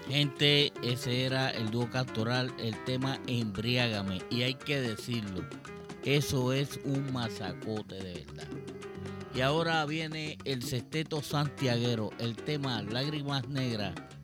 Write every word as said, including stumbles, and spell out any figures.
Gente, ese era el dúo cantoral, el tema Embriágame. Y hay que decirlo, eso es un masacote de verdad. Y ahora viene el sexteto santiaguero, el tema Lágrimas Negras